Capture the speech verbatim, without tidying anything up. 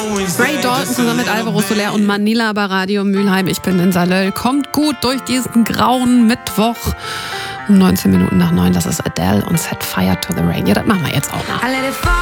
Ray Dalton zusammen mit Alvaro Soler und Manila bei Radio Mülheim. Ich bin in Salöll. Kommt gut durch diesen grauen Mittwoch. Um neunzehn Minuten nach neun, das ist Adele und Set Fire to the Rain. Ja, das machen wir jetzt auch mal.